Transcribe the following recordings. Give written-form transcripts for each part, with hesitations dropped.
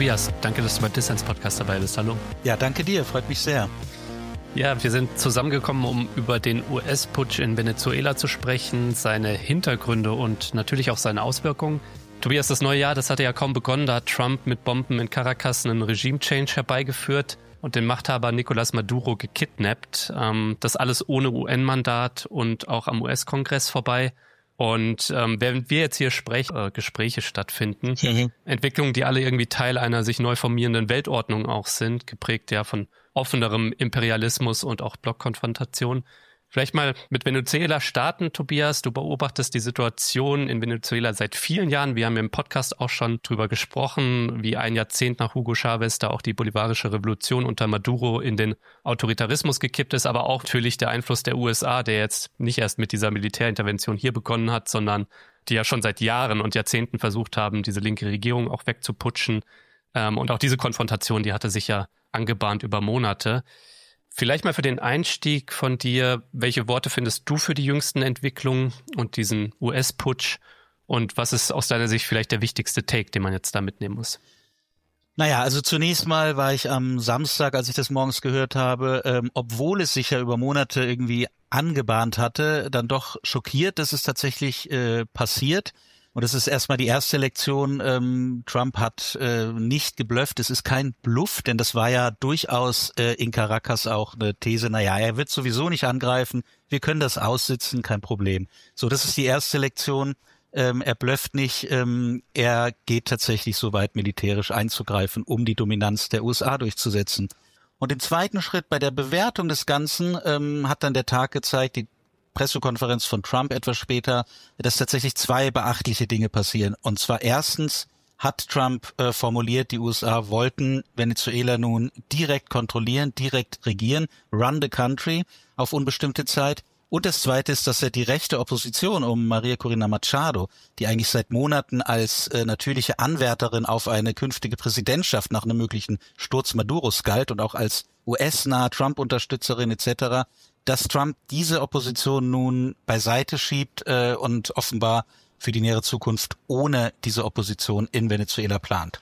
Tobias, danke, dass du beim Dissens-Podcast dabei bist. Hallo. Ja, danke dir, freut mich sehr. Ja, wir sind zusammengekommen, um über den US-Putsch in Venezuela zu sprechen, seine Hintergründe und natürlich auch seine Auswirkungen. Tobias, das neue Jahr, das hatte ja kaum begonnen, da hat Trump mit Bomben in Caracas einen Regime-Change herbeigeführt und den Machthaber Nicolás Maduro gekidnappt. Das alles ohne UN-Mandat und auch am US-Kongress vorbei. Und während wir jetzt hier Gespräche stattfinden, Entwicklungen, die alle irgendwie Teil einer sich neu formierenden Weltordnung auch sind, geprägt ja von offenerem Imperialismus und auch Blockkonfrontation. Vielleicht mal mit Venezuela starten, Tobias. Du beobachtest die Situation in Venezuela seit vielen Jahren. Wir haben im Podcast auch schon drüber gesprochen, wie ein Jahrzehnt nach Hugo Chavez da auch die bolivarische Revolution unter Maduro in den Autoritarismus gekippt ist, aber auch natürlich der Einfluss der USA, der jetzt nicht erst mit dieser Militärintervention hier begonnen hat, sondern die ja schon seit Jahren und Jahrzehnten versucht haben, diese linke Regierung auch wegzuputschen. Und auch diese Konfrontation, die hatte sich ja angebahnt über Monate. Vielleicht mal für den Einstieg von dir, welche Worte findest du für die jüngsten Entwicklungen und diesen US-Putsch und was ist aus deiner Sicht vielleicht der wichtigste Take, den man jetzt da mitnehmen muss? Naja, also zunächst mal war ich am Samstag, als ich das morgens gehört habe, obwohl es sich ja über Monate irgendwie angebahnt hatte, dann doch schockiert, dass es tatsächlich passiert. Und das ist erstmal die erste Lektion. Trump hat nicht geblufft. Es ist kein Bluff, denn das war ja durchaus in Caracas auch eine These. Naja, er wird sowieso nicht angreifen. Wir können das aussitzen, kein Problem. So, das ist die erste Lektion. Er blufft nicht. Er geht tatsächlich so weit, militärisch einzugreifen, um die Dominanz der USA durchzusetzen. Und im zweiten Schritt bei der Bewertung des Ganzen hat dann der Tag gezeigt, die Pressekonferenz von Trump etwas später, dass tatsächlich zwei beachtliche Dinge passieren. Und zwar erstens hat Trump formuliert, die USA wollten Venezuela nun direkt kontrollieren, direkt regieren, run the country auf unbestimmte Zeit. Und das zweite ist, dass er die rechte Opposition um María Corina Machado, die eigentlich seit Monaten als natürliche Anwärterin auf eine künftige Präsidentschaft nach einem möglichen Sturz Maduros galt und auch als US-nahe Trump-Unterstützerin etc., dass Trump diese Opposition nun beiseite schiebt und offenbar für die nähere Zukunft ohne diese Opposition in Venezuela plant.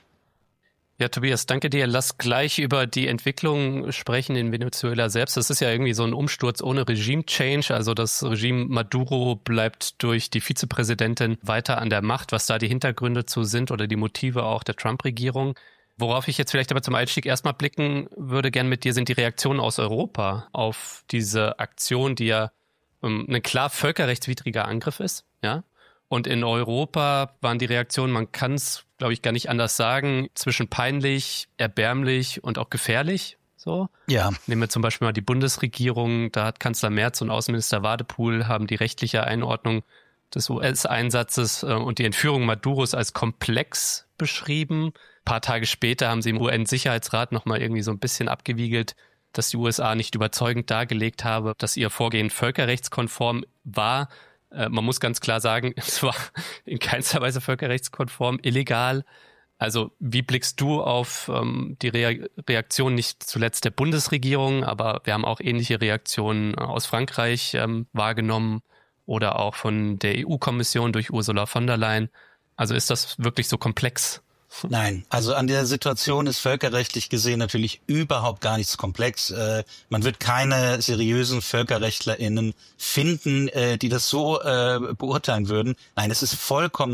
Ja, Tobias, danke dir. Lass gleich über die Entwicklung sprechen in Venezuela selbst. Das ist ja irgendwie so ein Umsturz ohne Regime-Change. Also das Regime Maduro bleibt durch die Vizepräsidentin weiter an der Macht. Was da die Hintergründe zu sind oder die Motive auch der Trump-Regierung. Worauf ich jetzt vielleicht aber zum Einstieg erstmal blicken würde gern mit dir, sind die Reaktionen aus Europa auf diese Aktion, die ja ein klar völkerrechtswidriger Angriff ist, ja. Und in Europa waren die Reaktionen, man kann es, glaube ich, gar nicht anders sagen, zwischen peinlich, erbärmlich und auch gefährlich, so. Ja. Nehmen wir zum Beispiel mal die Bundesregierung, da hat Kanzler Merz und Außenminister Wadepool haben die rechtliche Einordnung des US-Einsatzes und die Entführung Maduros als komplex beschrieben. Ein paar Tage später haben sie im UN-Sicherheitsrat nochmal irgendwie so ein bisschen abgewiegelt, dass die USA nicht überzeugend dargelegt habe, dass ihr Vorgehen völkerrechtskonform war. Man muss ganz klar sagen, es war in keinster Weise völkerrechtskonform, illegal. Also wie blickst du auf die Reaktion nicht zuletzt der Bundesregierung, aber wir haben auch ähnliche Reaktionen aus Frankreich wahrgenommen oder auch von der EU-Kommission durch Ursula von der Leyen. Also ist das wirklich so komplex? Nein, also an der Situation ist völkerrechtlich gesehen natürlich überhaupt gar nichts komplex. Man wird keine seriösen VölkerrechtlerInnen finden, die das so beurteilen würden. Nein, es ist vollkommen